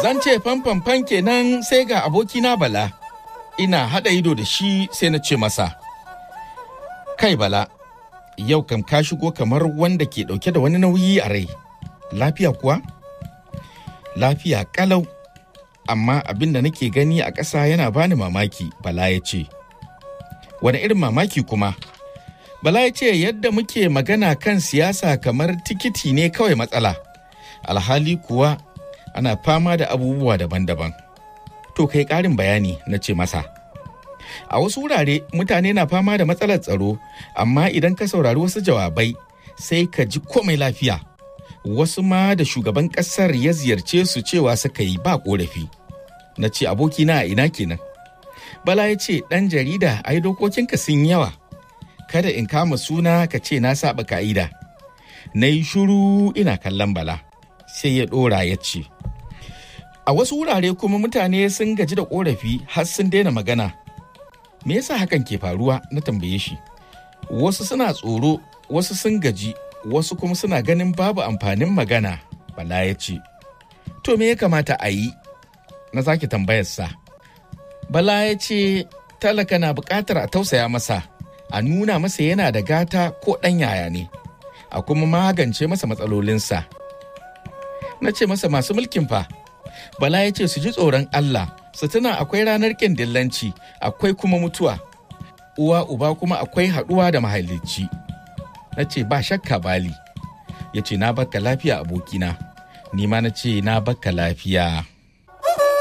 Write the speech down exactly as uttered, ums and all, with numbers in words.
Zan ce fanfanfan kenan sai ga abokina Bala. Ina haɗa ido da shi sai na ce masa, kai Bala, yau kam ka shigo kamar wanda ke ɗauke da wani nauyi a rai. Lafiya kuwa? Lafiya ƙalau, amma abin da nake gani a ƙasa yana bani mamaki, Bala ya ce. Wani irin mamaki kuma? Bala ya ce yadda muke magana kan siyasa kamar tikiti ne kawai matsala. Alhali kuwa ana fama da abubuwa daban-daban. To kai ƙarin bayani, na ce masa. A wasu wurare mutane na fama da matsalar tsaro, amma idan ka saurari wasu jawabai sai ka ji komai lafiya. Wasu ma da shugaban ƙasar ya ziyarce su cewa suka yi ba ƙorafi. Na ce abokina a ina kenan. Bala ya ce ɗan jarida ai dokokinka sun yawa. Kada in kama suna ka ce na saba ka'ida. Na yi shuru ina kallon Bala. Sai ya ɗora ya ce, a wasu wurare kuma mutane sun gaji da ƙorafi har sun daina magana. Me yasa hakan ke faruwa? Na tambaye shi. Wasu suna tsoro, wasu sun gaji, wasu kuma suna ganin babu amfanin magana. Bala ya ce, to me ya kamata a yi? Na sake tambayarsa. Bala ya ce, talaka na buƙatar a tausaya masa, a nuna masa yana da gata ko ɗan yaya ne, a kuma magance masa matsalolinsa. Na ce masa masu mulkin fa. Bala ya ce su ji tsoron Allah, su tuna akwai ranar ƙin dillanci, akwai kuma mutuwa. Uwa uba kuma akwai haɗuwa da mahalicci. Na ce ba shakka Bali. Ya ce na bakka lafiya abokina. Ni ma na ce na bakka lafiya.